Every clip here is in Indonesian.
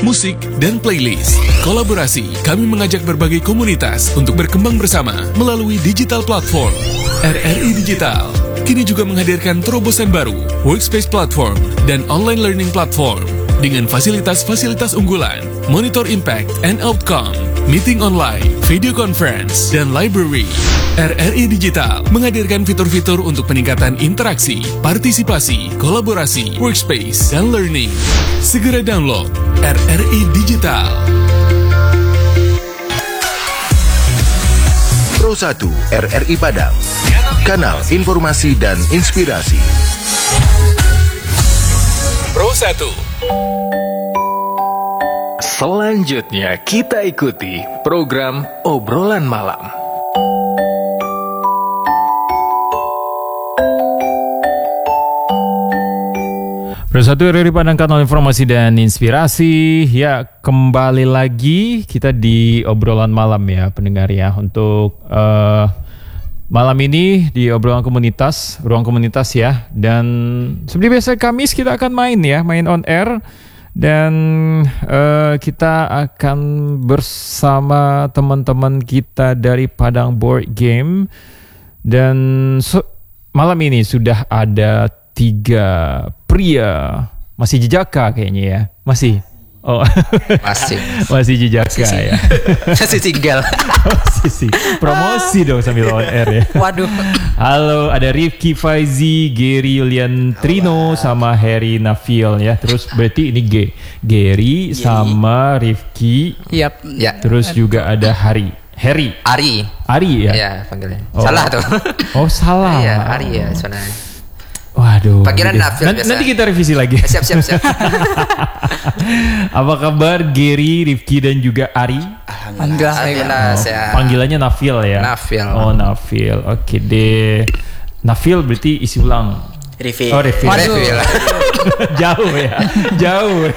musik, dan playlist. Kolaborasi, kami mengajak berbagai komunitas untuk berkembang bersama melalui digital platform. RRI Digital kini juga menghadirkan terobosan baru, workspace platform, dan online learning platform dengan fasilitas-fasilitas unggulan, monitor impact and outcome, meeting online, video conference, dan library. RRI Digital menghadirkan fitur-fitur untuk peningkatan interaksi, partisipasi, kolaborasi, workspace, dan learning. Segera download RRI Digital. Pro 1 RRI Padang, kanal informasi dan inspirasi. Pro 1. Selanjutnya kita ikuti program Obrolan Malam. Pro 1 RRI Padang, kanal informasi dan inspirasi. Ya, kembali lagi kita di Obrolan Malam ya pendengar ya. Untuk malam ini di obrolan komunitas, ruang komunitas ya. Dan seperti biasa Kamis kita akan main on air. Dan kita akan bersama teman-teman kita dari Padang Board Game. Dan malam ini sudah ada 3 pria. Masih jejaka kayaknya ya. Masih. Oh, masih jejaka ya. Masih single. Masih promosi dong sambil on air ya. Waduh. Halo, ada Rifki Faizi, Gary Yulian Trino, sama Harry Nafil ya. Terus berarti ini Gary sama Rifki. Yap. Ya. Terus juga ada Harry Ari ya. Iya, panggilnya. Salah tuh. Oh, salah. Iya, Ari ya sebenarnya. Waduh. Panggilan Nafil biasa. Nanti kita revisi lagi. Siap. Apa kabar Gary, Rifki dan juga Ari? Alhamdulillah. Panggilannya Nafil ya. Nafil. Oh, Nafil. Oke deh. Nafil berarti isi ulang. Rifil. Oh, Rifil. Jauh ya. Jauh.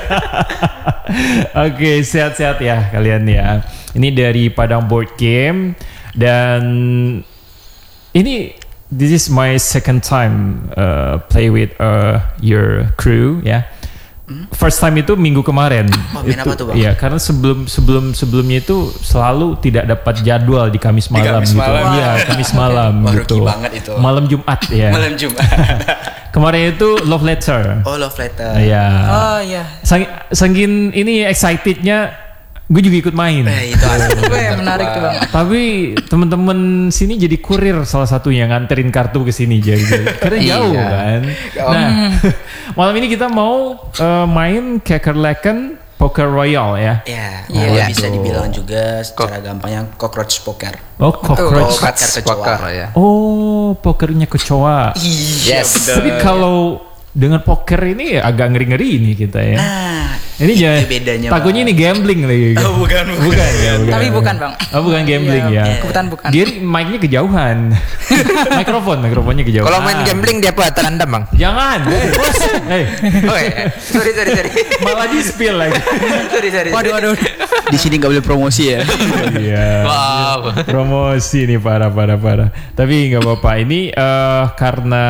Oke, sehat-sehat ya kalian ya. Ini dari Padang Board Game dan ini this is my second time play with your crew ya. First time itu minggu kemarin. Main apa tuh, Bang? Iya, karena sebelumnya itu selalu tidak dapat jadwal di Kamis malam gitu. Iya, Kamis malam gitu. Rugi banget itu. Malam Jumat ya. Malam Jumat. Kemarin itu Love Letter. Oh, Love Letter. Iya. Oh, iya. Sangin ini excitednya gue juga ikut main. Itu asli. Menarik tuh, Bang. Tapi teman-teman sini jadi kurir salah satunya nganterin kartu ke sini jadi karena jauh kan. Nah, malam ini kita mau main Kakerlaken Poker Royale ya. Iya, bisa dibilang juga secara gampangnya cockroach poker. Oh, cockroach poker ya. Oh, pokernya kecoa. Yes. Tapi kalau dengan poker ini agak ngeri-ngeri ini kita ya. Ini itu bedanya. Takutnya ini gambling lagi. Oh, bukan ya. Tapi bukan, Bang. Oh, bukan gambling ya. Kebetulan bukan. Dia mic-nya kejauhan. Mikrofonnya kejauhan. Kalau main gambling dia apa? Terendam, Bang? Jangan. Oh iya. Sorry. Malah di spill lagi. Sorry. Waduh. Di sini nggak boleh promosi ya. Iya. Wow. Promosi nih parah. Tapi nggak apa-apa. Ini karena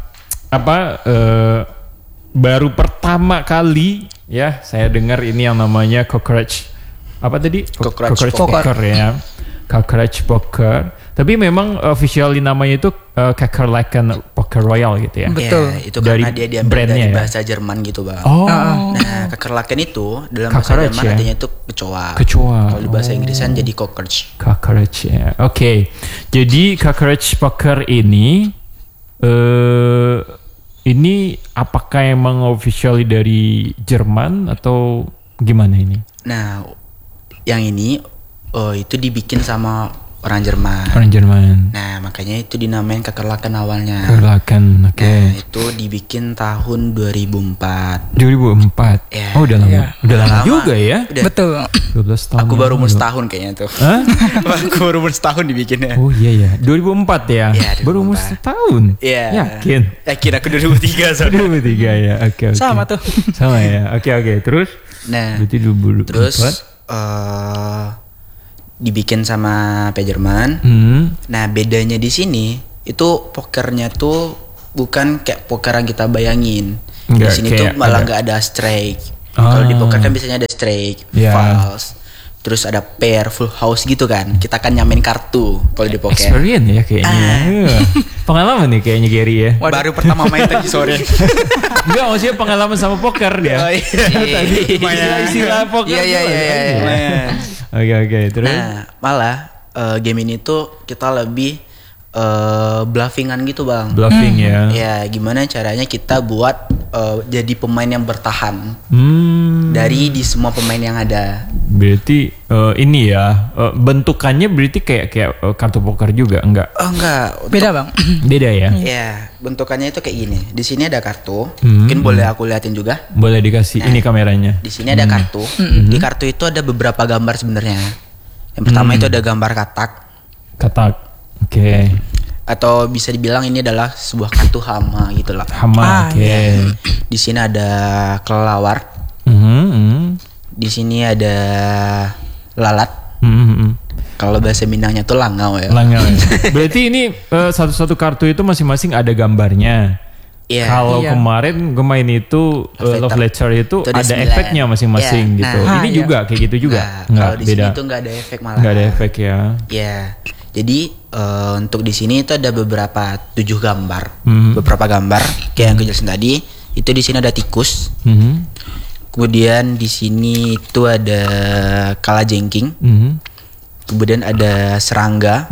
baru pertama kali ya saya dengar ini yang namanya cockroach poker ya. Cockroach poker. Tapi memang officially namanya itu Kakerlaken Poker Royale gitu ya. Betul. Ya, itu karena dia diambil dari bahasa Jerman gitu, Bang. Oh. Nah, Kakerlaken itu dalam bahasa Jerman artinya itu kecoa. Kalau di bahasa Inggrisan jadi cockroach. Cockroach ya. Oke. Jadi cockroach poker ini apakah emang officially dari Jerman atau gimana ini? Nah, yang ini itu dibikin sama orang Jerman. Nah, makanya itu dinamain Kakerlaken awalnya. Kakerlaken, oke. Nah, itu dibikin tahun 2004. 2004. Ya. Oh, udah lama. Udah lama juga ya. Udah. Betul. 12 tahun. Aku baru umur setahun kayaknya tuh. Hah? Aku baru umur setahun dibikinnya. Oh iya ya. 2004 ya. Iya, 2004. Baru umur setahun. Iya. Yakin Aku 2003 soalnya. 2003 ya. Oke. Sama tuh. Sama ya. Oke. Terus? Nah, berarti 2004. Terus dibikin sama P Jerman. Nah, bedanya di sini itu pokernya tuh bukan kayak poker yang kita bayangin. Di sini tuh malah nggak ada strike. Kalau di poker kan biasanya ada straight, false, terus ada pair, full house gitu kan. Kita kan nyamain kartu kalau di poker. Experience ya kayaknya. Pengalaman nih kayaknya Gary ya. Baru pertama main tadi sore. Enggak, maksudnya pengalaman sama poker dia. Oh, iya. Istilah poker. Iya. Oke, terus. Nah, malah game ini tuh kita lebih bluffingan gitu bang. Bluffing ya. Ya gimana caranya kita buat jadi pemain yang bertahan dari di semua pemain yang ada. Berarti ini ya bentukannya berarti kayak kartu poker juga enggak? Enggak. Beda bang. Beda ya. Ya bentukannya itu kayak gini. Di sini ada kartu. Mungkin boleh aku liatin juga. Boleh dikasih ini kameranya. Di sini ada kartu. Di kartu itu ada beberapa gambar sebenarnya. Yang pertama itu ada gambar katak. Oke. Atau bisa dibilang ini adalah sebuah kartu hama gitu lah. Hama. Oke. Di sini ada kelelawar. Di sini ada lalat. Kalau bahasa Minangnya tuh langau ya. Langau. Berarti ini satu-satu kartu itu masing-masing ada gambarnya. Iya. Kalau kemarin gue main itu Love Letter itu ada 9. efeknya masing-masing gitu. Ini juga kayak gitu juga. Kalau di sini tuh nggak ada efek malah. Nggak ada efek ya. Ya. Jadi untuk di sini itu ada beberapa 7 gambar, beberapa gambar kayak yang kejelasin tadi. Itu di sini ada tikus. Kemudian di sini itu ada kalajengking. Kemudian ada serangga.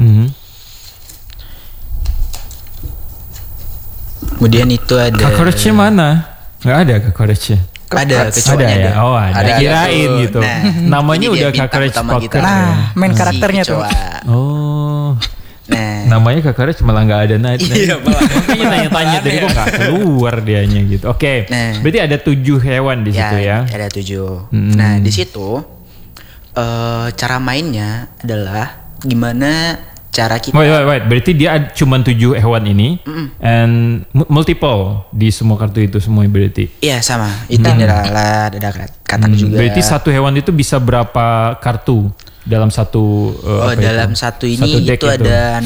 Kemudian itu ada. Cockroach mana? Nggak ada cockroach. Ada kecoanya ya. Oh ada. Kirain gitu. Nah, Namanya udah cockroach poker. Nah, main karakternya tuh. Oh. Namanya cockroach malah nggak ada night. Iya malah. Makanya tanya-tanya tadi kok nggak keluar dianya gitu. Oke. Berarti ada 7 hewan di situ ya? Ada 7. Nah di situ cara mainnya adalah gimana cara kita. Wait. Berarti dia cuma 7 hewan ini, and multiple di semua kartu itu semua berarti. Iya sama. Itu ada lalat, ada katak juga. Berarti satu hewan itu bisa berapa kartu dalam satu? Dalam satu ini satu itu ada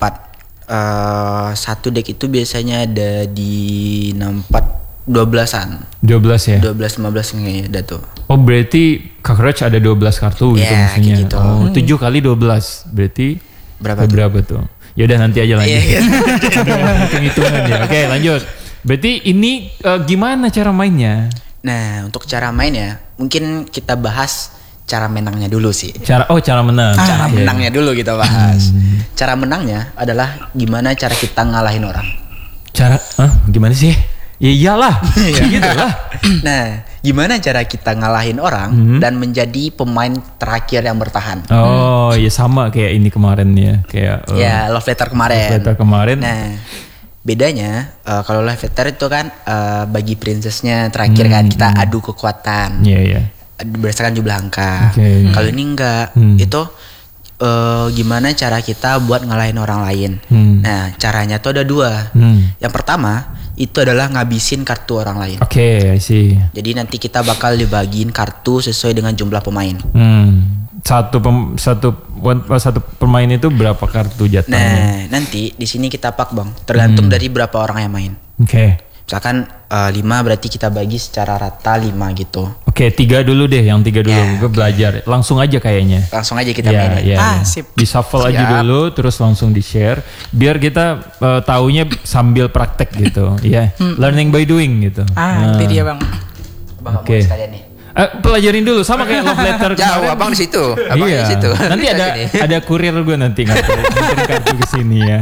64. Satu deck itu biasanya ada di 64 12-an. 12 ya? 12-15 kayaknya ada tuh. Oh berarti cockroach ada 12 kartu gitu maksudnya. Gitu. Oh 7 kali 12 berarti berapa tuh? Ya udah nanti aja lanjut. Hitung-hitungan ya. Oke lanjut. Berarti ini gimana cara mainnya? Nah untuk cara mainnya mungkin kita bahas cara menangnya dulu sih. Cara menang. Cara menangnya dulu kita bahas. Cara menangnya adalah gimana cara kita ngalahin orang. Gimana sih? Ya iyalah. Gitu lah. Nah, gimana cara kita ngalahin orang dan menjadi pemain terakhir yang bertahan? Oh, ya sama kayak ini kemarin ya, kayak ya Love Letter kemarin. Nah, bedanya kalau Love Letter itu kan bagi princessnya terakhir kan kita adu kekuatan. Iya. Berdasarkan jumlah angka. Kalau ini enggak, itu gimana cara kita buat ngalahin orang lain. Nah, caranya tuh ada 2. Yang pertama itu adalah ngabisin kartu orang lain. I see. Jadi nanti kita bakal dibagiin kartu sesuai dengan jumlah pemain. Satu pemain itu berapa kartu jatahnya? Nah, nanti di sini kita pak bang, tergantung dari berapa orang yang main. Misalkan 5 berarti kita bagi secara rata 5 gitu. 3 dulu deh, yang 3 dulu. Gue belajar. Langsung aja kayaknya. Langsung aja kita mainin. Sip. Di shuffle aja dulu, terus langsung di share. Biar kita taunya sambil praktek gitu. Learning by doing gitu. Itu dia bang. Oke. Sekalian nih. Pelajarin dulu sama kayak Love Letter jauh kemarin. Abang di situ. Abang di situ. Nanti ada kurir gue nanti nganterin kartu ke sini ya.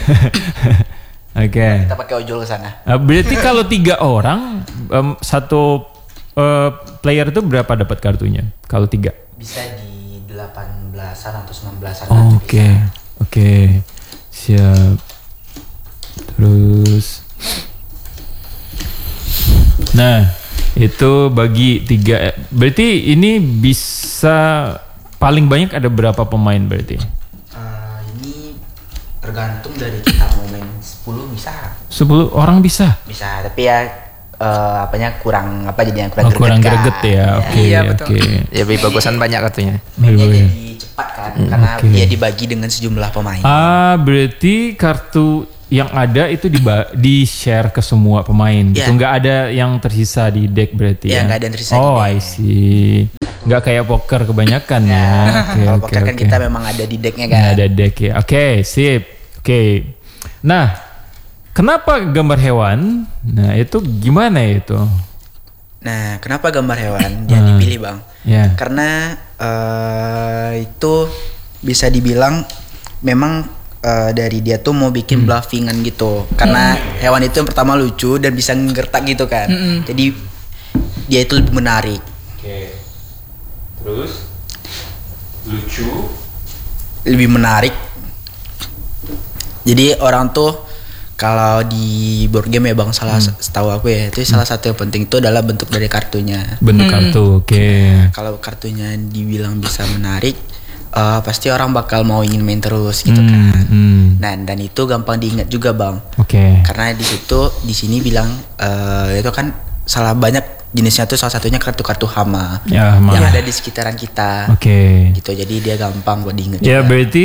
Oke. Kita pakai ojol ke sana. Berarti kalau 3 orang satu player itu berapa dapat kartunya? Kalau 3? Bisa di 18-an atau 19-an. Oke. Siap. Terus nah, itu bagi 3. Berarti ini bisa paling banyak ada berapa pemain berarti? Ini tergantung dari kita mau main 10 bisa. 10 orang bisa? Bisa, tapi ya kurang greget ya. Oke. Ya lebih bagusan banyak katanya. Mainnya jadi cepat kan, karena dia dibagi dengan sejumlah pemain. Berarti kartu yang ada itu di share ke semua pemain gitu. Ya. Nggak ada yang tersisa di deck berarti Ya, ya? nggak ada yang tersisa di Oh, deck. I see. Nggak kayak poker kebanyakan ya. Oke, Kalau oke, poker kan oke. kita memang ada di decknya kan. Nggak ada deck ya. Oke, sip. Oke. Nah, kenapa gambar hewan? Nah, itu gimana itu? Nah, kenapa gambar hewan yang dipilih bang? Ya. Karena itu bisa dibilang memang dari dia tuh mau bikin bluffingan gitu. Karena hewan itu yang pertama lucu dan bisa ngertak gitu kan. Jadi dia itu lebih menarik. Oke. Terus lucu. Lebih menarik. Jadi orang tuh kalau di board game ya bang, setahu aku ya itu salah satu yang penting itu adalah bentuk dari kartunya. Bentuk kartu. Oke. Kalau kartunya dibilang bisa menarik, pasti orang bakal mau ingin main terus gitu kan. Nah, dan itu gampang diingat juga bang. Oke. Karena di sini bilang itu kan salah banyak jenisnya tuh, salah satunya kartu-kartu hama Ya, hama. yang ada di sekitaran kita. Oke. Gitu, jadi dia gampang buat diingat. Ya juga. berarti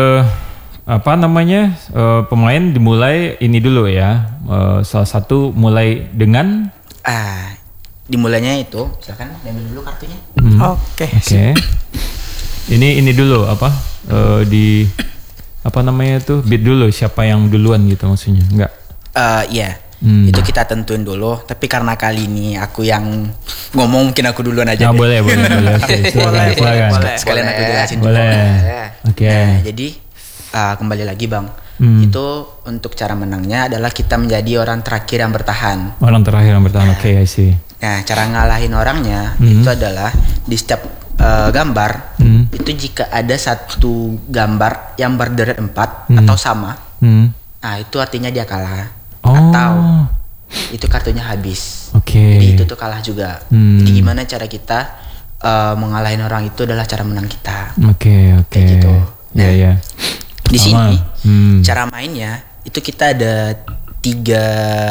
pemain dimulai ini dulu ya. Salah satu mulai dengan Dimulainya itu, silakan ambil dulu kartunya. Oke. Oke. Ini dulu di apa namanya tuh beat dulu siapa yang duluan gitu maksudnya enggak? Iya. Itu kita tentuin dulu. Tapi karena kali ini aku yang ngomong, mungkin aku duluan aja. Nah, deh. boleh. Oke, silakan. Sekalian aku jelasin dulu. Boleh. Oke. Nah, jadi kembali lagi bang, itu untuk cara menangnya adalah kita menjadi orang terakhir yang bertahan. Orang terakhir yang bertahan. Oke, I see. Nah, cara ngalahin orangnya itu adalah di setiap gambar itu jika ada satu gambar yang berderet 4 atau sama, nah itu artinya dia kalah. Oh. Atau itu kartunya habis. Oke. Jadi itu tuh kalah juga. Jadi gimana cara kita mengalahin orang itu adalah cara menang kita. Oke. Kayak gitu. Nah, Ya. Di sini Cara cara mainnya itu kita ada tiga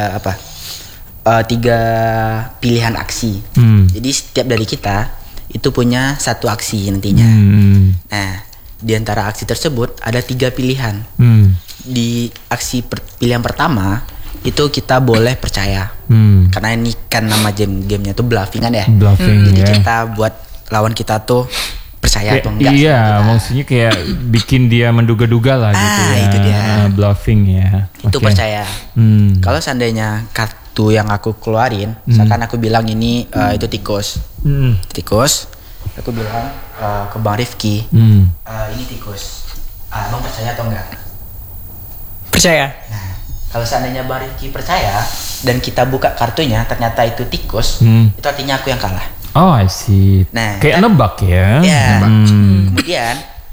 pilihan aksi. Jadi setiap dari kita itu punya satu aksi nantinya. Nah, di antara aksi tersebut ada 3 pilihan. Di aksi pilihan pertama itu kita boleh percaya. Karena ini kan nama gamenya tuh bluffingan ya. Bluffing, Jadi ya. kita buat lawan kita tuh percaya atau enggak. Iya, sama kita. maksudnya kayak bikin dia menduga-duga lah gitu ya. Itu dia. Bluffing ya. Itu Oke. percaya. Kalau seandainya kartu yang aku keluarin, misalkan aku bilang ini itu tikus. Tikus, aku bilang ke Bang Rifki, ini tikus. Bang percaya atau enggak? Percaya. Nah, kalau seandainya Bang Rifki percaya dan kita buka kartunya ternyata itu tikus, itu artinya aku yang kalah. Oh, I see. Nah, kayak kan- nebak ya. Ya. Kemudian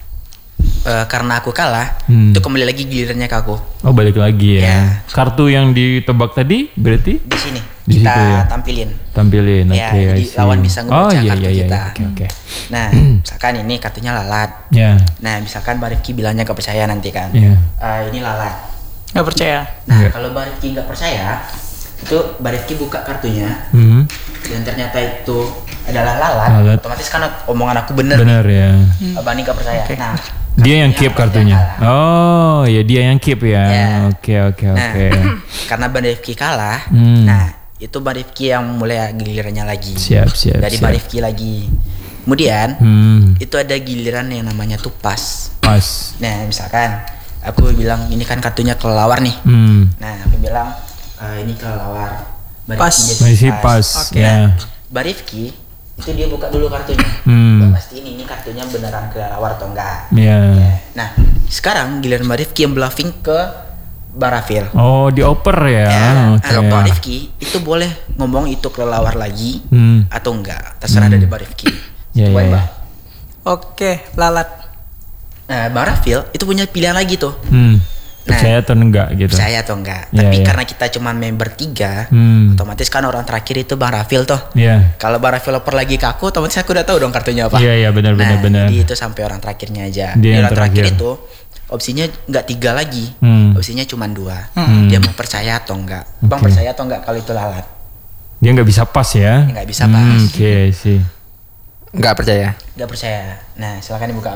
karena aku kalah, itu kembali lagi gilirannya ke aku. Oh, balik lagi ya. Ya. Kartu yang ditebak tadi berarti Di sini Di kita situ ya? tampilin. tampilin. Ya, Oke, I jadi see. lawan bisa ngebaca kartu kita. Oke. Nah, misalkan ini kartunya lalat. Ya. Nah, misalkan Bang Rifki bilangnya gak percaya nanti kan. Ya. Ini lalat. Nggak percaya. Nah, Iya. kalau Bang Rifki gak percaya, itu Bang Rifki buka kartunya dan ternyata itu adalah lalat. Otomatis kan omongan aku bener. Benar ya. Bang ini gak percaya. Nah, Dia yang keep kartunya. kalah. Oh, ya dia yang keep ya. Ya. Oke. Nah, karena Bang Rifki kalah, nah itu Bang Rifki yang mulai gilirannya lagi. Siap. Dari Bang Rifki lagi. Kemudian itu ada giliran yang namanya tuh pas. Pas. Nah, misalkan aku bilang ini kan kartunya kelelawar nih. Nah, aku bilang ini kelelawar. Bang Pas. Rifki jadi Masih pas. Oke. Ya. Bang Rifki itu dia buka dulu kartunya. Pasti ini kartunya beneran kelelawar atau enggak. Ya. Nah, sekarang giliran Bang Rifki yang bluffing ke Bang Rafil. Oh, dioper ya. Oke. Kalau Bang Rifki itu boleh ngomong itu kelelawar lagi atau enggak, terserah dari Bang Rifki. Ya, Sesuai, ya, ya. Bang. Oke, lalat. Nah, Bang Rafil itu punya pilihan lagi tuh. Percaya atau enggak gitu. Percaya atau enggak. Iya, Tapi iya. karena kita cuma member 3, otomatis kan orang terakhir itu Bang Rafil tuh. Iya. Kalau Bang Rafil oper lagi ke aku, otomatis aku udah tahu dong kartunya apa. Iya, benar. Jadi itu sampai orang terakhirnya aja. Dia Di yang orang terakhir terakhir. itu opsinya nggak 3 lagi, opsinya cuma 2. Dia mau percaya atau enggak. Bang Oke. percaya atau enggak kalau itu lalat? Dia nggak bisa pas ya. Nggak bisa pas. Oke, sih. Nggak percaya. Nggak percaya. Nah, silakan dibuka Bang.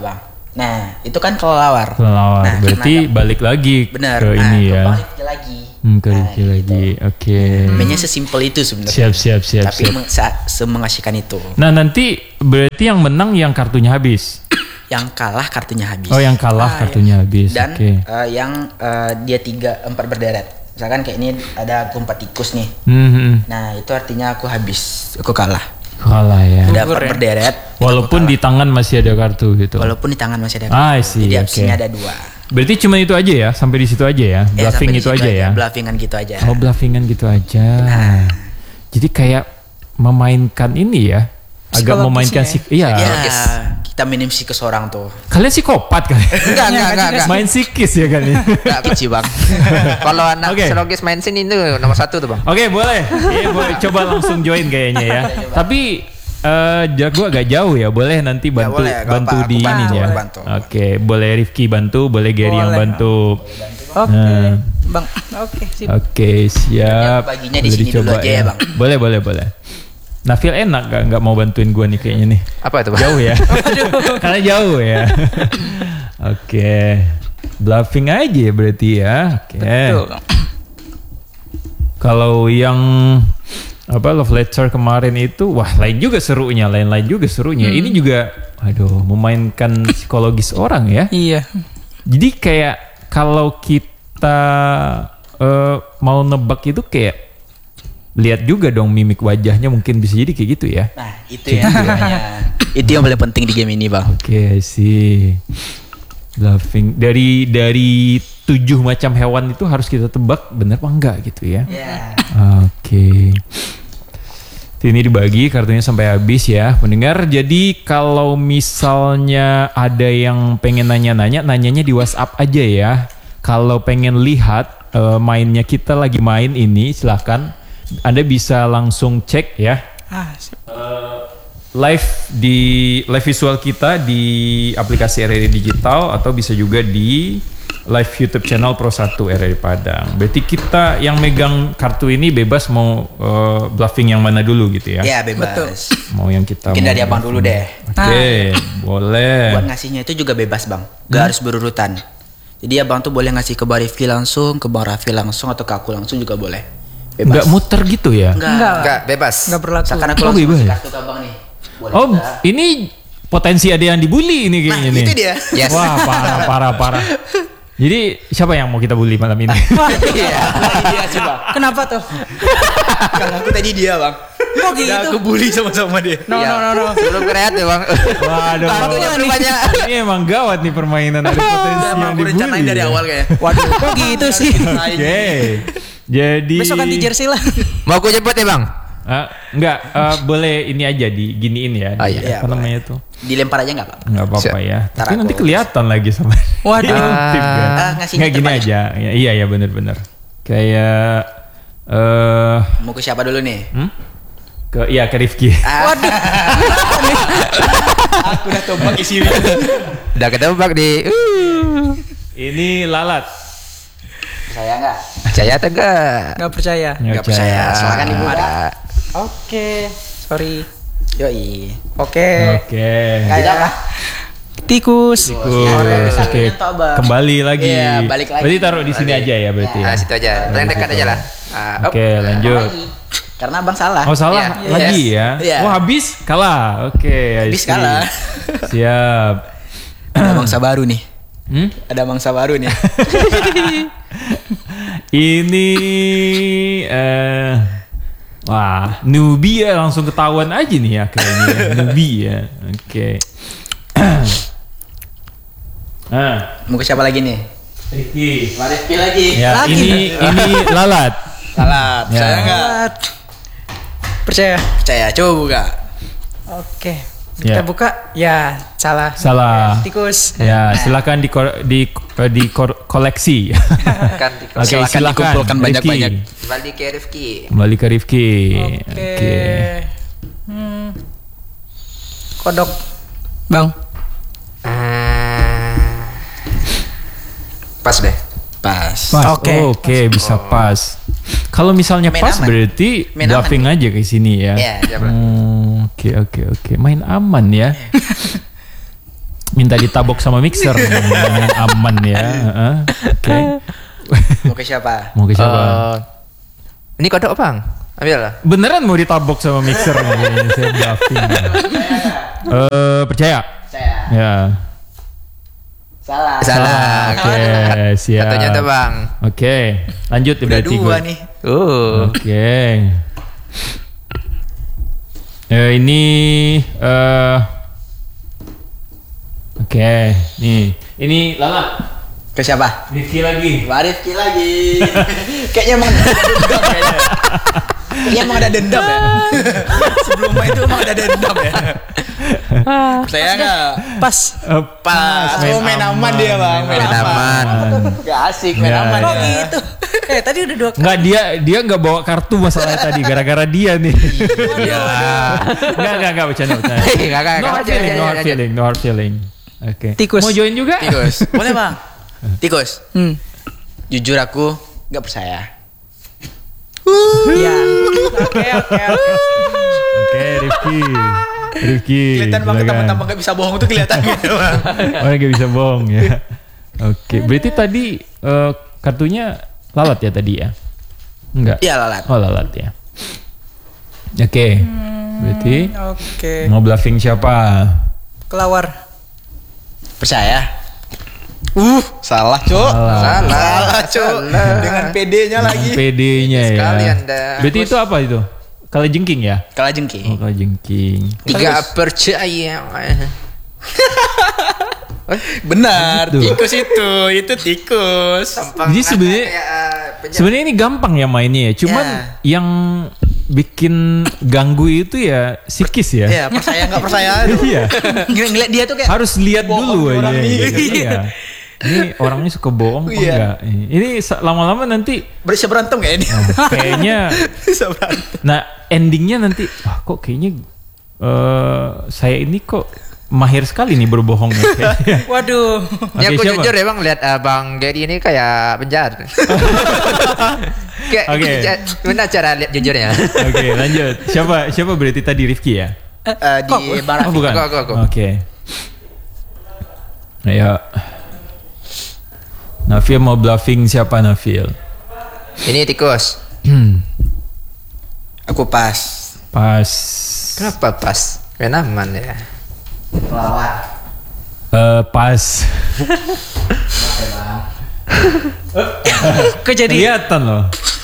Nah, itu kan kelelawar. Kelelawar. Nah, Berarti karena balik lagi bener. ke ini ke ya. Bang Rifki lagi. Ke Rifki lagi. Oke. Mainnya sesimpel itu sebenarnya. Siap. Tapi semengasihkan itu. Nah, nanti berarti yang menang yang kartunya habis. Yang kalah kartunya habis. Oh, yang kalah kartunya habis. Dan Oke. yang dia 4 berderet. Misalkan kayak ini ada aku 4 tikus nih. Nah, itu artinya aku habis, aku kalah. Kalah ya. Ada 4 berderet. Walaupun di tangan masih ada kartu gitu. Walaupun di tangan masih ada I kartu. see, Jadi oke. opsinya ada 2. Berarti cuma itu aja ya, sampai di situ aja ya. Bluffing sampai di itu situ aja ya. Bluffingan gitu aja. Oh, bluffingan gitu aja. Jadi kayak memainkan ini ya. Agak memainkan Psikologisnya iya. Ya, kita minim psikis orang tuh. Kalian psikopat kan? Enggak. Main psikis ya kan? Enggak kecil bang. Kalau anak Oke. psikologis main sini itu nomor 1 tuh bang. Oke, boleh. Iya, boleh. Coba langsung join kayaknya ya. Tapi jago agak jauh ya. Boleh nanti bantu boleh, gak bantu apa, aku di bantu, ini ya. aku bantu. Oke, boleh Rifki bantu, boleh Gary yang Boleh. bantu. Oke. Nah. Bang. Oke, sip. Oke, siap. Yang baginya di Boleh sini dulu dicoba aja ya, Bang. Boleh. Nah, feel enak nggak mau bantuin gua nih kayaknya nih. Apa itu bang? Jauh ya. Karena jauh ya. Oke. Bluffing aja ya berarti ya. Oke. Betul, Bang. Kalau yang love letter kemarin itu wah lain juga serunya. Ini juga memainkan psikologis orang ya. Iya. Jadi kayak kalau kita mau nebak itu kayak lihat juga dong mimik wajahnya, mungkin bisa jadi kayak gitu ya. Nah, itu yang itu yang paling penting di game ini, Bang. Oke sih. Bluffing dari 7 macam hewan itu harus kita tebak benar apa enggak gitu ya. Ya. Oke. Ini dibagi kartunya sampai habis ya pendengar. Jadi kalau misalnya ada yang pengen nanya-nanya, nanyanya di WhatsApp aja ya. Kalau pengen lihat mainnya kita lagi main ini, silahkan Anda bisa langsung cek ya Sip. live visual kita di aplikasi RRI Digital atau bisa juga di live YouTube channel Pro 1 RRI Padang. Berarti kita yang megang kartu ini bebas mau bluffing yang mana dulu gitu ya? Ya, bebas. Betul. Mau yang kita Mungkin mau dari Abang dulu deh. Oke, boleh. Buat ngasihnya itu juga bebas, Bang. Gak harus berurutan. Jadi Abang tuh boleh ngasih ke Bang Rifki langsung, ke Bang Raffi langsung, atau ke aku langsung juga boleh. Bebas. Nggak muter gitu ya? Enggak, bebas. Enggak berlaku. Misalkan aku Oh, langsung bebas. kasih kartu ke Abang nih. Boleh Oh, kita. ini potensi ada yang dibully ini kayaknya Nah, nih. itu dia. Yes. Wah, parah. Jadi siapa yang mau kita bully malam ini? Iya, tadi dia sih, Bang. Kenapa tuh? Kalau aku tadi dia, Bang. Kok gitu? Udah aku bully sama-sama dia. No. Belum kreatif bang. Waduh. Kartunya belum banyak. Ini emang gawat nih permainan, ada potensi Emang yang aku dibully. rencanain dari awal kayaknya. Waduh, kok gitu sih? Oke. Jadi Besok ganti jersey lah. Mau aku jemput ya bang? Enggak, boleh ini aja diginiin ya. Oh, iya. Iya, Apa namanya tuh? Dilempar aja nggak, Pak? Enggak apa-apa Siap. ya. Ntar Tapi nanti aku- kelihatan lagi sama. Waduh. Tip kan. ngasihnya Nggak gini terbanyak. aja. Iya benar. Kayak Mau ke siapa dulu nih? ke Rifki. Waduh. Aku udah tebak isi ini. Udah ketebak di. Ini lalat. Saya nggak? Percaya atau enggak? Enggak percaya. Nggak percaya. Silakan Ibu Mada. Oke. Sorry. Yoi. Oke. Oke. Kayak apa? Tikus. Oke. Kembali lagi. Iya, balik lagi. Berarti taruh di sini aja ya berarti. Nah, Ya. situ aja. Paling dekat aja lah. Oke, lanjut. Lagi. Karena Abang salah. Oh salah Iya. lagi Yes. ya? Iya. Oh habis kalah. Oke. I Habis see. kalah. Siap. Ada bangsa baru nih. Hmm? Ada bangsa baru nih. Ini wah newbie ya, langsung ketahuan aja nih ya kayaknya ya. Newbie ya. Oke. Mau ke siapa lagi nih? Rifki. Rifki lagi. Ya, Lagi. ini lalat. Salah. Ya. Saya nggak? Salat. Percaya. Percaya. Coba buka. Oke. Ya. Kita buka. Ya, salah. Salah. Tikus. Ya, silakan koleksi. Kan Oke, silakan. dikumpulkan Rifki. banyak-banyak. kembali ke Rifki. Kembali ke Rifki. Oke. Kodok. Bang. Pas deh. Pas. Pas. Oke. Oke, bisa pas. Kalau misalnya Main pas aman. berarti Main bluffing aman aja ke sini ya. Iya. Ya, Bang. Oke. Main aman ya. minta ditabok sama mixer dengan aman ya. Oke. Mau ke siapa? Mau ke siapa? Ini kodok bang. Ambil lah. Beneran mau ditabok sama mixer kayaknya saya bluffing. Percaya? Saya. Ya. Salah. Oke, siap. Katanya tuh bang. Oke, lanjut Udah berarti dua gue. nih. Oke. Ini oke, nih. Ini Lala. Ke siapa? Rifki lagi. Rifki lagi. Kayaknya emang ada dendam kayaknya. Kayaknya emang ada dendam ya. Sebelum main itu emang ada dendam ya. Percaya nggak? Pas. Pas. Oh, main aman dia bang. Main aman. Gak asik main Ya, aman. Oh ya. gitu. Tadi udah 2 kali. Enggak, dia nggak bawa kartu masalahnya tadi gara-gara dia nih. Iya. Enggak bercanda. Kakak. No hard feeling. Oke. Tikus. Mau join juga? Tikus. Boleh bang. Tikus. Jujur aku nggak percaya. Iya. Oke. Oke, Rifki. Kelihatan banget silakan. tambah nggak bisa bohong tuh kelihatan gitu bang. Oh, nggak bisa bohong ya. Oke, berarti tadi kartunya lalat ya tadi ya? Enggak. Iya lalat. Oh, lalat ya. Oke. Berarti Oke. mau bluffing siapa? Kelawar. Percaya. Salah cuk. Salah cuk. Dengan PD-nya lagi. PD-nya ya. Sekalian dah. Berarti itu apa itu? Kalajengking ya? Kalah jengking. Oh, kalajengking. Tidak percaya. Benar. Gitu. Tikus itu tikus. Jadi sebenarnya ini gampang ya mainnya ya. Cuman yang bikin ganggu itu ya psikis ya. Iya percaya nggak percaya. Iya. Ngeliat dia tuh kayak Harus lihat bohong dulu orang aja. nih. Iya. Ini orangnya suka bohong apa Iya. enggak? Ini lama-lama nanti bisa berantem kayak ini. kayaknya Bisa berantem. nah endingnya nanti wah kok kayaknya saya ini kok mahir sekali nih berbohong ya, kayaknya. Waduh. Ya Oke, aku siapa? jujur ya bang lihat Bang Gary ini kayak penjahat. Kayak Oke. gimana cara lihat jujurnya? Oke, lanjut. Siapa berarti tadi Rifki ya? Di barat. Oh, bukan. Aku. Oke. Ayo. Nafil mau bluffing siapa Nafil? Ini tikus. Aku pas. Pas. Kenapa pas? Aman ya. Kelawar. Pas. Kok jadi Kelihatan loh.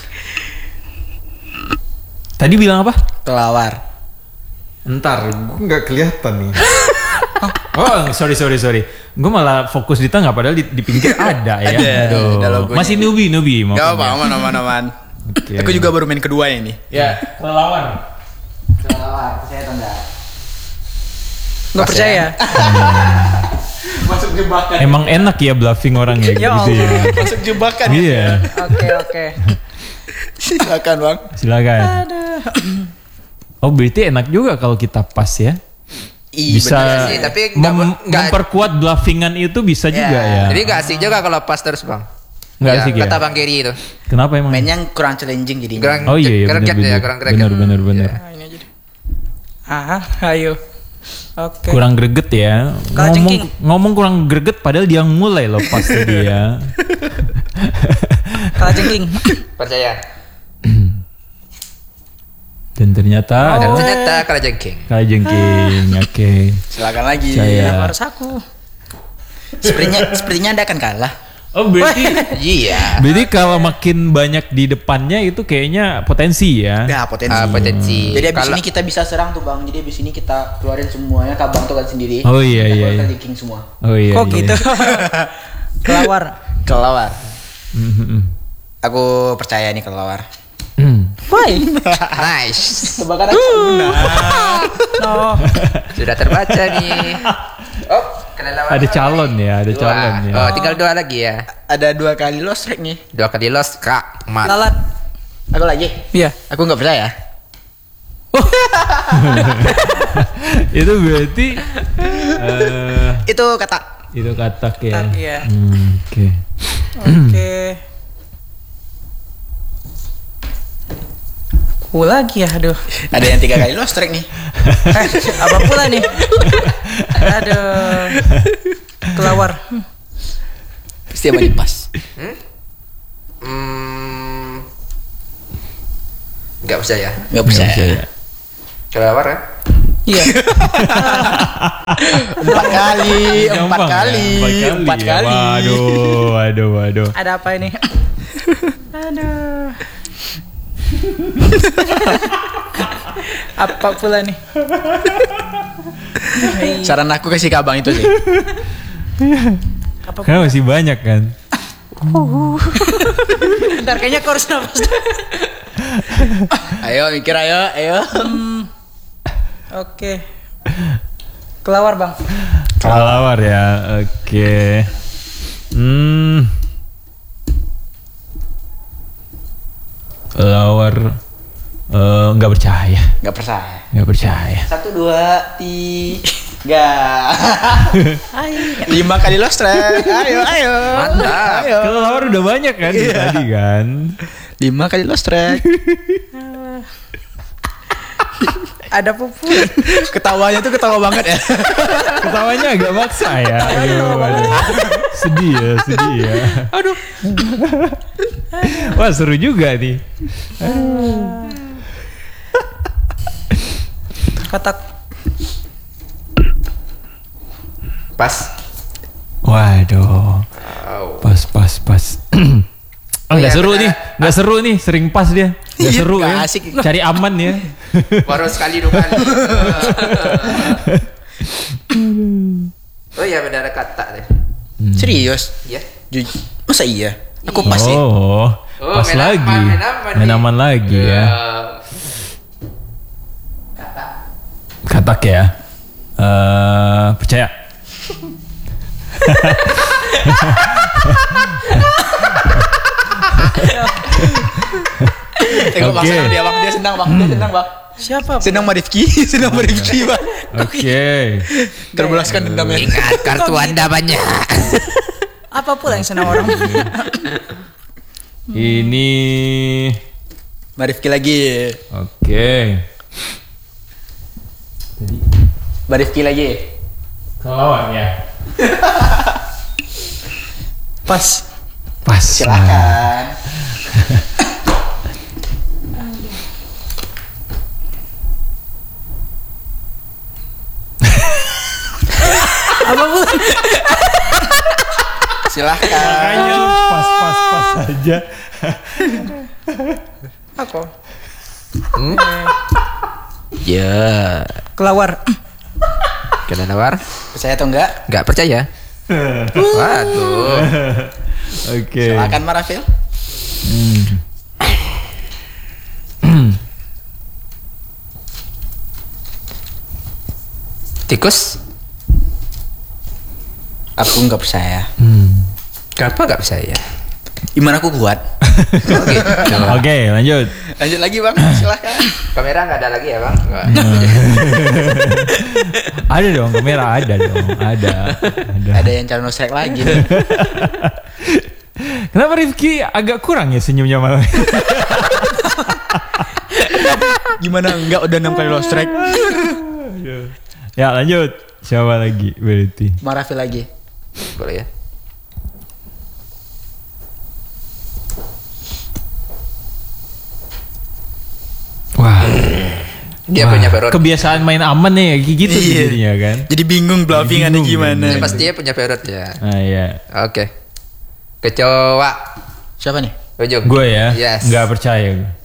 Tadi bilang apa? Kelawar. Entar, gue nggak kelihatan nih. Oh, sorry. Gue malah fokus di tengah, padahal di pinggir ada ya. Ada, Aduh. ada logonya. Masih newbie. Mau Gak apa aman. Oke. Aku juga baru main kedua ini. Ya, lawan. Kelawar. Percaya atau enggak? nggak percaya? Masuk jebakan. Emang enak ya bluffing orang ya, Ya gitu ya. Masuk jebakan. Iya, Oke. Silakan bang. silakan. Oh, berarti enak juga kalau kita pas ya. Bisa bener sih, tapi nggak- memperkuat bluffingan itu bisa juga ya. Jadi gak asik juga kalau pas terus bang. Nggak asik ya? Kata Bang Gary itu. Kenapa emang? Mainnya kurang challenging jadi. Kurang Oh iya, greget ya, kurang greget. benar. Nah, ini aja deh. Ayo. Oke. Kurang greget ya. Kalajengking. Ngomong kurang greget padahal dia yang mulai loh pas tadi ya. Kalajengking. Percaya. Dan ternyata Dan ada ternyata kalajengking. kalajengking. Oke. Silakan lagi. Saya. Harus aku. Sepertinya Anda akan kalah. Oh, berarti Iya. berarti kalau makin banyak di depannya itu kayaknya potensi ya. Ya potensi. Potensi. Jadi abis Kalau- ini kita bisa serang tuh bang. Jadi abis ini kita keluarin semuanya. Kabang tuh kan sendiri. Oh, iya, Kita iya, keluarkan iya. di king semua. Oh iya. Kok iya. gitu? Kelawar. Kelawar. Mhm. Aku percaya nih kelawar. Why? Nice. Tebakan aku benar. No. Sudah terbaca nih. Oh, kelelawar. Ada calon ya, ada Dua. calon ya. Oh, tinggal 2 lagi ya. Ada 2 kali lost track nih. 2 kali lost kak. Mat. Lalat. Aku lagi. Iya. Aku nggak percaya. Itu berarti Itu kata. itu katak ya. Katak, iya. Oke. Oke. Aku lagi ya, aduh. Ada yang 3 kali lost track nih. Apa pula nih? Aduh. Kelawar. Pasti apa nih pas? Nggak percaya. Nggak percaya. Kelawar kan? Iya. 4 kali, 4 Gampang kali, ya? 4 ya? kali. Waduh. Ada apa ini? Aduh. Apa pula nih? Saran aku kasih ke abang itu sih. Apa Karena masih banyak kan. Bentar, kayaknya kau harus nafas. Ayo mikir ayo. Oke. Kelawar bang. Kelawar ya. Oke. Kelawar. Nggak percaya. Nggak percaya. Nggak percaya. 1, 2, 3. 5 kali lost track. Ayo. Mantap. Ayo. Kelawar udah banyak kan tadi kan. 5 kali lost track. Ada pupu. Ketawanya tuh ketawa banget ya. Ketawanya agak maksa ya. Aduh. Sedih ya. Aduh. Wah seru juga nih. Katak. Pas. Waduh. Pas. Oh, nggak iya, seru benar. nih, nggak seru nih, sering pas dia, nggak Iya, seru nggak ya, asik. cari aman ya. Baru sekali 2 kali. Oh iya benar kata deh. Serius? Iya. Masa iya? Aku pas sih. Oh, pas main lagi, aman main nih. aman lagi ya. Katak ya. Percaya. Tengok bang, Oke. senang dia bang, dia senang bang. Siapa? Senang Marifki, bang. Oke. Terbelaskan dendamnya. Ingat kartu Anda banyak. Apa pula yang senang orang? Ini, Marifki lagi. oke. Marifki lagi. Kelawar ya. Pas. Pas. Silakan. Apa pula? Silakan. Makanya pas aja. Aku. Ya. Kelawar. Kelawar? Percaya atau enggak? Nggak percaya. Waduh. Oke. Silakan Marafil. Tikus? Aku nggak percaya. Kenapa nggak percaya? Gimana aku kuat? Oke, lanjut. Lanjut lagi bang, silakan. Kamera nggak ada lagi ya bang? Nggak. Ada dong, kamera ada dong, ada. Ada yang calon strike lagi nih. Kenapa Rifki agak kurang ya senyumnya malam? Gimana enggak udah 6 kali lost track? Ya lanjut. Siapa lagi berarti? Marafil lagi. Boleh ya? Wah. Dia punya perut. Kebiasaan main aman nih gitu Iya. jadinya kan. Jadi bingung bluffingannya Bingung, gimana. Dia pasti dia punya perut ya. Nah, iya. Oke. Kecoa. Siapa nih? Ujung. Gue ya, Yes. nggak percaya gue.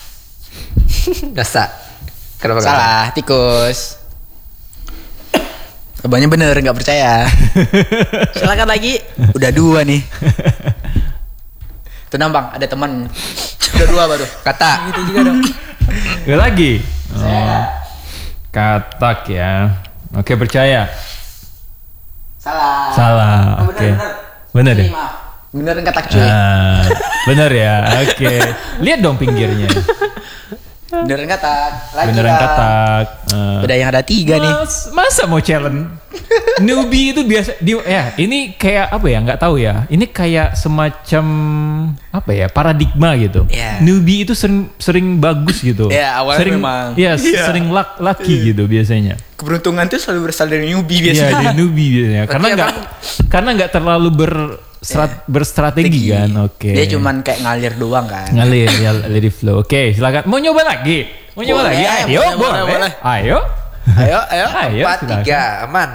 Dasa. Kenapa nggak? Salah, tikus. Abangnya bener, nggak percaya. Silakan lagi. Udah 2 nih. Tenang bang, ada teman. Udah 2 baru. Kata. Gitu juga dong. Gak lagi. Oh. Katak ya. Oke, percaya. Salah. Salah. Oh, Oke. bener. Bener deh. Maaf. Bener nggak tak cuy. Nah, bener ya. Oke. Lihat dong pinggirnya. Beneran katak. Lagi Beneran Bang. katak. Udah yang ada 3 nih. Masa mau challenge? Newbie itu biasa ini kayak apa ya? Nggak tahu ya. Ini kayak semacam apa ya? Paradigma gitu. Iya. Newbie itu sering bagus gitu. Iya, awalnya sering, memang. Iya, Iya. sering lucky gitu biasanya. Keberuntungan tuh selalu berasal dari newbie Iya, biasanya. dari newbie biasanya. Karena nggak terlalu berstrategi kan. Oke. Dia cuman kayak ngalir doang kan. Ngalir ya, let it flow. Oke, silakan. Mau nyoba lagi? Mau nyoba Boleh, lagi? Ayo, boleh. Ayo. Ayo. Ayo, 4, silakan. 3, aman.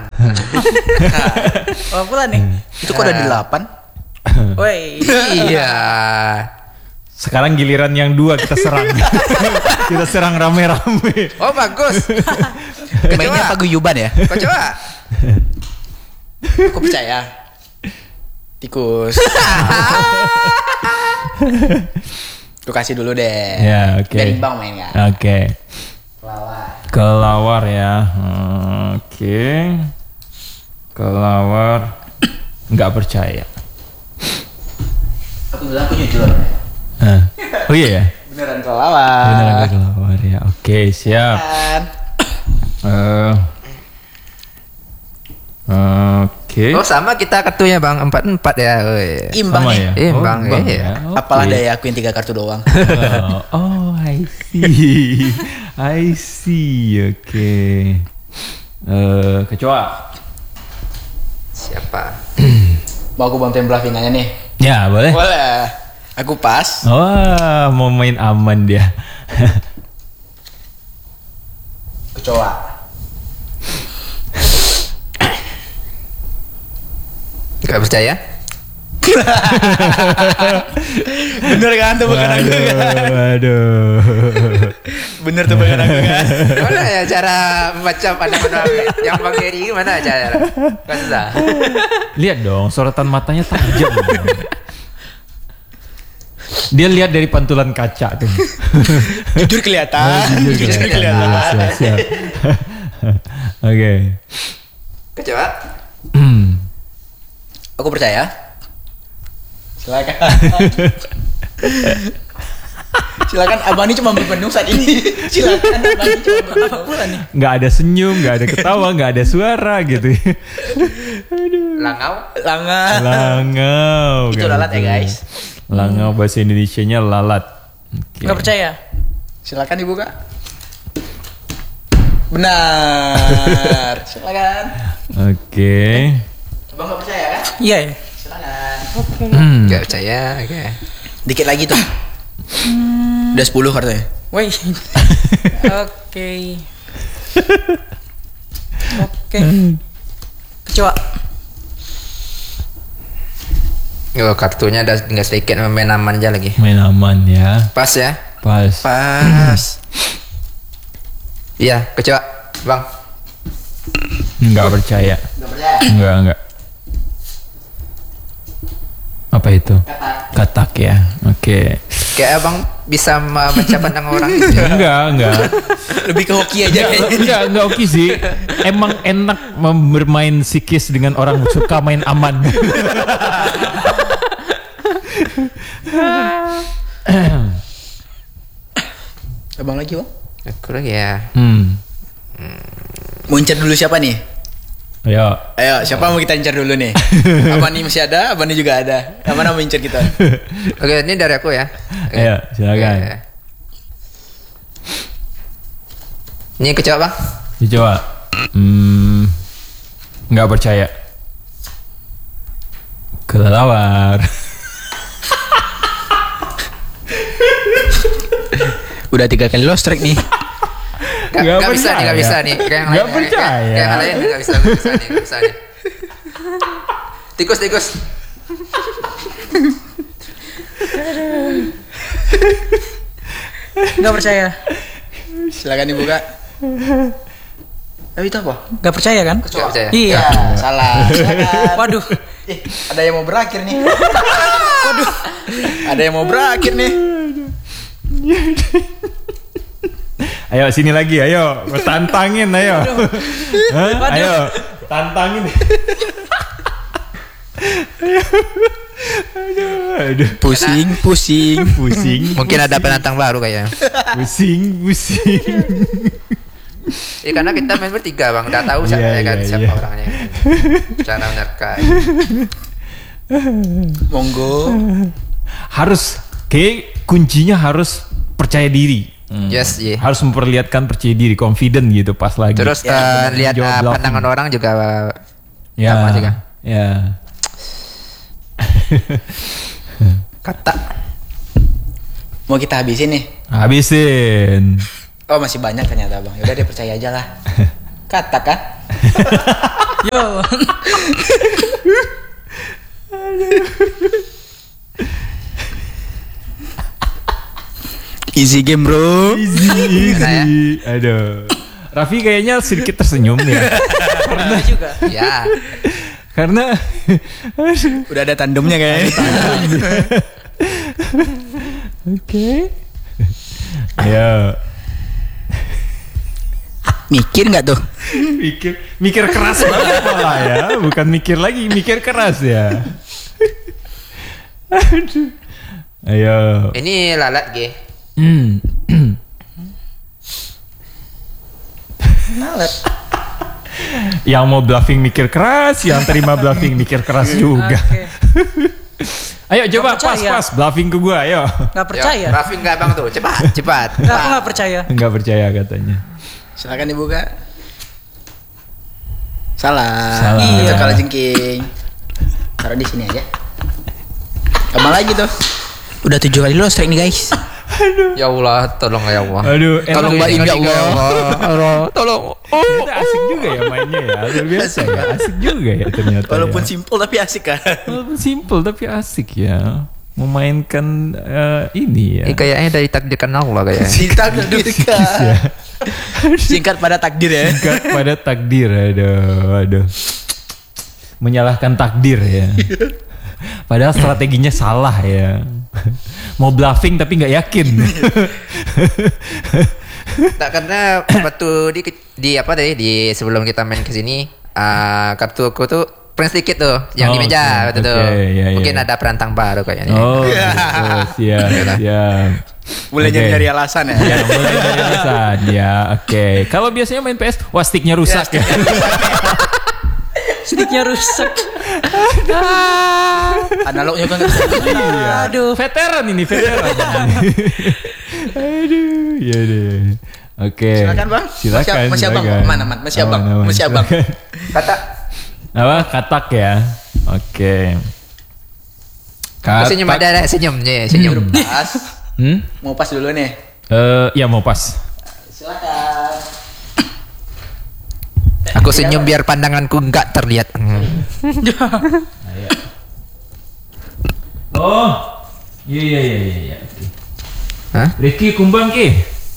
Oh, pula nih. Itu kok ada 8? Woi. Iya. Sekarang giliran yang 2 kita serang. Kita serang rame-rame. Oh, bagus. Mainnya paguyuban ya? Kau coba. Aku percaya. Tikus. Lu kasih dulu deh. Ya, oke. Biar imbang main kan. Oke. Kelawar ya. Oke. Kelawar. Nggak percaya. Aku bilang aku jujur. Oh iya ya? Beneran kelawar. Beneran nggak kelawar ya. Oke, siap. Kan. Oke. Oh, sama kita kartunya Bang, 4-4 ya. Woi. Imbang Sama nih. ya? Imbang, imbang iya. ya. Oke. Apalah daya aku yang 3 kartu doang. Oh, I see. I see. Oke. Kecoa. Siapa? Mau aku bantuin bluffingnya nih? Ya, boleh. Boleh. Aku pas. Wah, mau main aman dia. Kecoa. Gak percaya? Bener kan tebakan aku kan? Waduh. Bener tebakan aku kan? Gimana ya cara membaca pandangan yang Bang Geri gimana cara? Kan susah. Lihat dong, sorotan matanya tajam. Dia lihat dari pantulan kaca tuh. Jujur kelihatan. Jujur kelihatan. Siap. Oke. Coba. Aku percaya. Silakan. Silakan, Abang ini cuma berpenuh saat ini. Silakan, Abang ini cuma berpenuh pula nih. Nggak ada senyum, nggak ada ketawa, nggak ada suara gitu. Langau. Langau. Itu lalat ya, guys. Langau bahasa Indonesianya lalat. Oke. Nggak percaya. Silakan dibuka. Benar. Silakan. Oke. Abang nggak percaya kan? Iya ya. Silakan. Gak percaya. Oke. Dikit lagi tuh. Udah 10 kartunya. Woi. Oke. Oke. Kecoa. Oh, kartunya ada tinggal sedikit main aman aja lagi. Main aman ya. Pas ya. Pas. Pas. Iya, kecoa, Bang. Nggak percaya. Nggak percaya. Enggak. Apa itu? Katak ya. Oke. Kayak Abang bisa membaca pandangan orang gitu. Enggak. Lebih ke hoki aja kayaknya. Enggak oke sih. Emang enak bermain psikis dengan orang suka main aman. Abang lagi, Bang. Aku lagi ya. Mau incar dulu siapa nih? Ayo. Ayo, siapa mau kita incar dulu nih? Abang ini masih ada, Abang ini juga ada. Yang mana mau incar kita? Oke, ini dari aku ya. Oke. Ayo, silakan. Oke. Ini kecoa, Bang. Coba. Nggak percaya. Kelelawar. Udah 3 kali lost track nih. Gak bisa nih, gak bisa nih. Kayak yang Nggak lain, percaya. Kayak yang lain gak bisa nih. Tikus. Nggak percaya. Silakan dibuka. Itu apa? Nggak percaya kan? Gak percaya. Iya. Salah. Silakan. Waduh. Ada yang mau berakhir nih. Waduh. Ada yang mau berakhir nih. Ayo sini lagi, ayo. Tantangin, ayo. Hah? Ayo, tantangin. Aduh. Pusing. Pusing. Mungkin ada penantang baru kayaknya. Pusing. Karena kita main bertiga bang, udah tahu siapa orangnya. Cara menerka. Monggo. Harus, kayak kuncinya harus percaya diri. Yes, iya. Harus memperlihatkan percaya diri, confident gitu pas lagi. Terus lihat jawab bluffing. pandangan orang juga Ya, sama juga. ya. Kata. Mau kita habisin nih? Habisin. Oh masih banyak ternyata bang. Yaudah deh percaya aja lah. Kata kan? Yo. Easy game bro. Easy. ya? Aduh. Raffi kayaknya sedikit tersenyum ya. Pernah juga. Ya. Karena Udah ada tandemnya kayaknya. Oke. Ya. Mikir nggak tuh? Mikir keras banget malah ya. Bukan mikir lagi, mikir keras ya. Aduh. Ayo. Ini lalat G. Yang mau bluffing mikir keras, yang terima bluffing mikir keras juga. Oke. Ayo coba Nggak percaya. pas bluffing ke gua, ayo. Nggak percaya. Raffi nggak bang tuh, cepat. Nggak, aku nggak percaya. Enggak percaya katanya. Silakan dibuka. Salah. Salah. Itu Iya. kalau jengking. Taruh di sini aja. Kamu lagi tuh. Udah 7 kali lo strike nih guys. Ya Allah, tolong ya Allah. Aduh, Tolong enak Mbak Im, ya Allah. Tolong. Ternyata asik juga ya mainnya ya. Luar biasa ya. Asik juga ya ternyata. Walaupun ya. simple tapi asik kan. Walaupun simple tapi asik ya. Memainkan ini ya. Kayaknya dari takdirkan Allah kayaknya. Singkat ya. Singkat pada takdir ya. Singkat pada takdir. Aduh. Menyalahkan takdir ya. Padahal strateginya salah ya. Mau bluffing tapi nggak yakin. Tak karena waktu di apa tadi di sebelum kita main ke sini kartu aku tuh print sedikit tuh yang di Oh, meja oke. waktu itu. Iya, Mungkin iya. ada perantang baru kayaknya. Oh, gitu. Siap. Mulai Oke. nyari alasan ya. Ya, mulai dari alasan. Ya, oke. Kalau biasanya main PS, wah sticknya rusak ya. Sticknya rusak. Analognya kan nggak bisa. Aduh. Veteran ini, veteran. Aduh, ya deh. Oke. Silakan, Bang. Silakan. Masih abang. silakan. Mana, Man? Masih abang. Aman. Masih abang. Silakan. Kata Apa? Katak ya. Oke. senyum ada senyumnya, senyum. Pas. Hmm? Mau pas dulu nih. Ya mau pas. Silakan. Aku senyum biar pandanganku enggak terlihat. Oh. Iya. Oke. Hah? Rifki kumbang ki.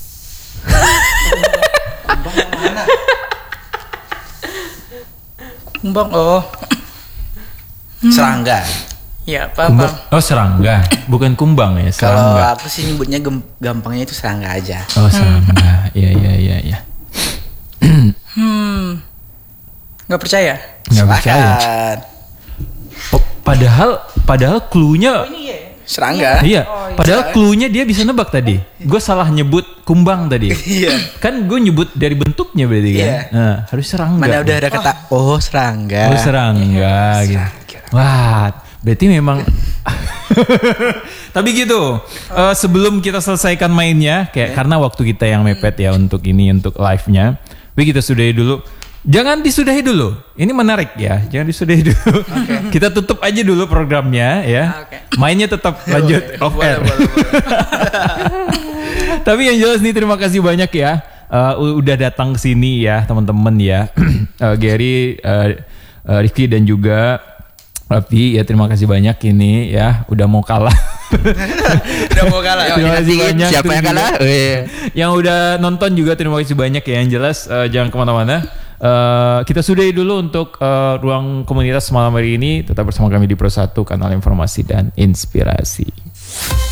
Kumbang. Oh. Serangga. Ya, paham. Kumbang. Oh, serangga. Bukan kumbang ya, Kalau serangga. aku sih nyebutnya gampangnya itu serangga aja. Oh, serangga. Iya. Nggak percaya. Nggak percaya. Silakan. Oh, padahal cluenya Ini ya. Serangga. iya, padahal cluenya dia bisa nebak tadi. Gue salah nyebut kumbang tadi. Iya. Kan gue nyebut dari bentuknya berarti kan. Iya. Nah, harus serangga. Mana udah ada kata serangga. Oh, serangga gitu. Wah, berarti memang tapi gitu. Sebelum kita selesaikan mainnya karena waktu kita yang mepet ya untuk live-nya. Kita sudahi dulu. Jangan disudahi dulu. Ini menarik ya. Jangan disudahi dulu. Kita tutup aja dulu programnya ya. Mainnya tetap lanjut off air. Tapi yang jelas nih terima kasih banyak ya. Udah datang ke sini ya teman-teman ya. Gary, Rifki dan juga Raffi ya, terima kasih banyak ini ya. Udah mau kalah. Udah mau kalah. Terima kasih banyak. Siapa yang kalah? Yang udah nonton juga terima kasih banyak ya. Yang jelas jangan kemana-mana. Kita sudahi dulu untuk ruang komunitas malam hari ini. Tetap bersama kami di Pro 1, kanal informasi dan inspirasi.